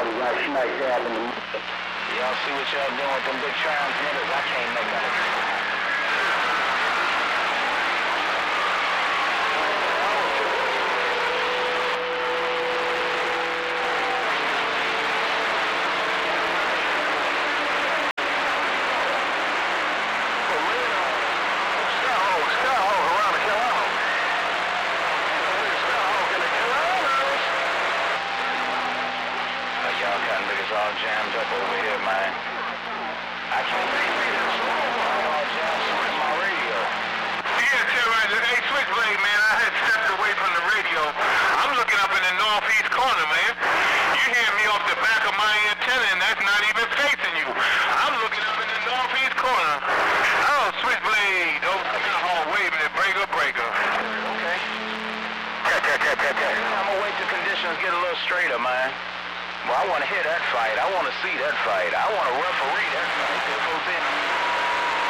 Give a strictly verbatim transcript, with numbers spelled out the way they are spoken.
body right smack dab in the middle. Y'all see what y'all doing with them big transmitters? I can't make that a all jammed up over here, man. I can't make it. All jammed up in my radio. Yeah, tell right. Hey, Switchblade, man, I had stepped away from the radio. I'm looking up in the northeast corner, man. You hear me off the back of my antenna, and that's not even facing you. I'm looking up in the northeast corner. Oh, Switchblade. Oh, come in the hall, waving it. Breaker, breaker. Okay. Tap, tap, tap, tap, tap. I'm gonna wait till conditions get a little straighter, man. Well, I want to hear that fight. I want to see that fight. I want to referee that fight.